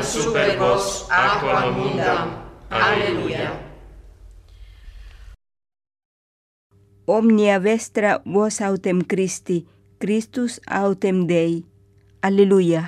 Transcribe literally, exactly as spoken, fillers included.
super vos aquam mundam. Alleluia. Omnia vestra vos autem Christi, Christus autem Dei. Alleluia.